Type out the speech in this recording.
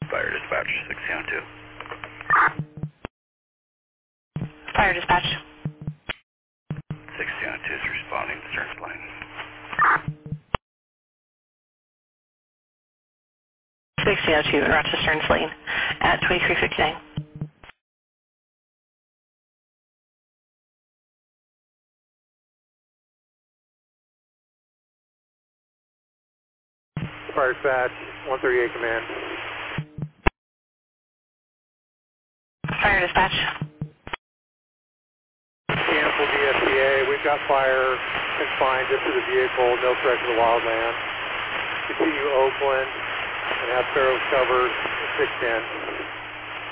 Fire dispatch, 602. Fire dispatch. 602 is responding to Stearns Lane. 1602 in route to Stearns Lane at 2359. Fire dispatch, 138 command. Fire dispatch. Cancel DSTA. We've got fire confined just to the vehicle, no threat to the wildland. Continue Oakland and have Sparrows covered 610.